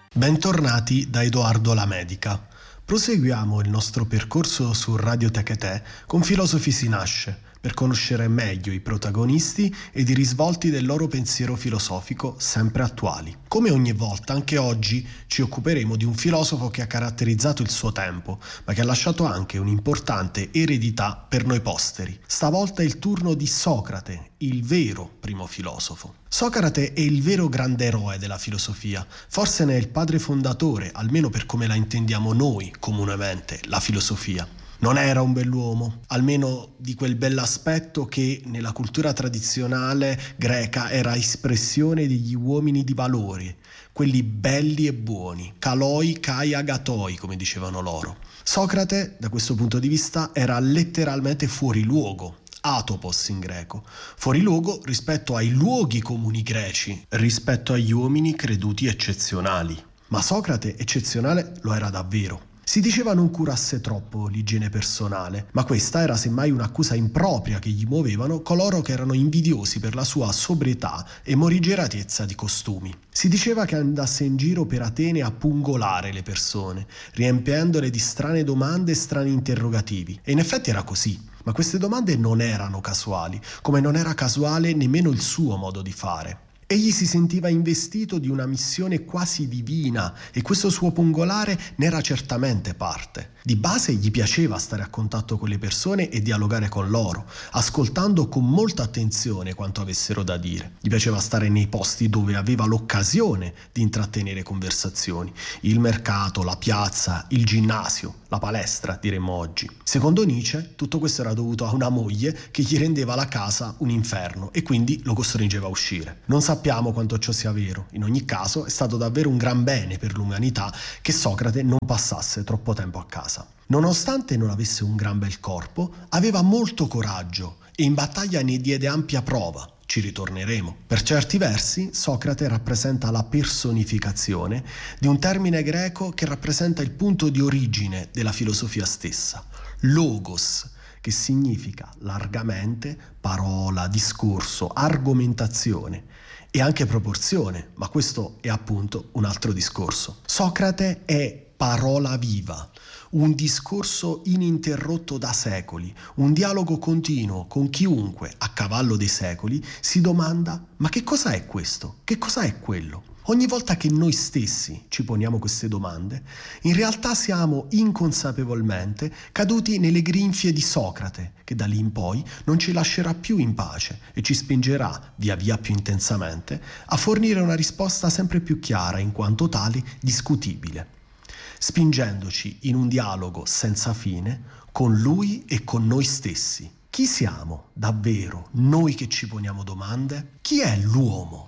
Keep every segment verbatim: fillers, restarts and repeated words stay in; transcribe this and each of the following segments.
Bentornati da Edoardo Lamedica. Proseguiamo il nostro percorso su Radio Techetè con Filosofi si nasce, per conoscere meglio i protagonisti ed i risvolti del loro pensiero filosofico sempre attuali. Come ogni volta, anche oggi ci occuperemo di un filosofo che ha caratterizzato il suo tempo, ma che ha lasciato anche un'importante eredità per noi posteri. Stavolta è il turno di Socrate, il vero primo filosofo. Socrate è il vero grande eroe della filosofia, forse ne è il padre fondatore, almeno per come la intendiamo noi comunemente, la filosofia. Non era un bell'uomo, almeno di quel bell'aspetto che nella cultura tradizionale greca era espressione degli uomini di valore, quelli belli e buoni, kaloi kai agatoi, come dicevano loro. Socrate, da questo punto di vista, era letteralmente fuori luogo. Atopos in greco, fuori luogo rispetto ai luoghi comuni greci, rispetto agli uomini creduti eccezionali. Ma Socrate eccezionale lo era davvero. Si diceva non curasse troppo l'igiene personale, ma questa era semmai un'accusa impropria che gli muovevano coloro che erano invidiosi per la sua sobrietà e morigeratezza di costumi. Si diceva che andasse in giro per Atene a pungolare le persone, riempiendole di strane domande e strani interrogativi. E in effetti era così. Ma queste domande non erano casuali, come non era casuale nemmeno il suo modo di fare. Egli si sentiva investito di una missione quasi divina e questo suo pungolare ne era certamente parte. Di base gli piaceva stare a contatto con le persone e dialogare con loro, ascoltando con molta attenzione quanto avessero da dire. Gli piaceva stare nei posti dove aveva l'occasione di intrattenere conversazioni. Il mercato, la piazza, il ginnasio, la palestra, diremmo oggi. Secondo Nietzsche, tutto questo era dovuto a una moglie che gli rendeva la casa un inferno e quindi lo costringeva a uscire. Non sappiamo quanto ciò sia vero. In ogni caso, è stato davvero un gran bene per l'umanità che Socrate non passasse troppo tempo a casa. Nonostante non avesse un gran bel corpo, aveva molto coraggio e in battaglia ne diede ampia prova. Ci ritorneremo. Per certi versi, Socrate rappresenta la personificazione di un termine greco che rappresenta il punto di origine della filosofia stessa, logos, che significa largamente parola, discorso, argomentazione e anche proporzione, ma questo è appunto un altro discorso. Socrate è parola viva, un discorso ininterrotto da secoli, un dialogo continuo con chiunque, a cavallo dei secoli, si domanda: ma che cosa è questo? Che cosa è quello? Ogni volta che noi stessi ci poniamo queste domande, in realtà siamo inconsapevolmente caduti nelle grinfie di Socrate, che da lì in poi non ci lascerà più in pace e ci spingerà, via via più intensamente, a fornire una risposta sempre più chiara, in quanto tale discutibile, spingendoci in un dialogo senza fine con lui e con noi stessi. Chi siamo davvero noi che ci poniamo domande? Chi è l'uomo?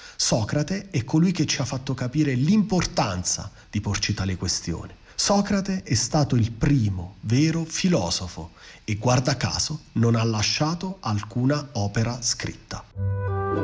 Socrate è colui che ci ha fatto capire l'importanza di porci tale questione. Socrate è stato il primo vero filosofo e guarda caso non ha lasciato alcuna opera scritta.